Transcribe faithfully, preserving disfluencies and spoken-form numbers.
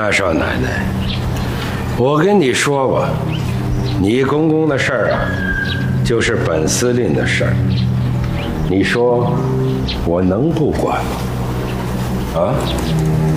大少奶奶，我跟你说吧，你公公的事儿啊，就是本司令的事儿，你说我能不管吗？啊？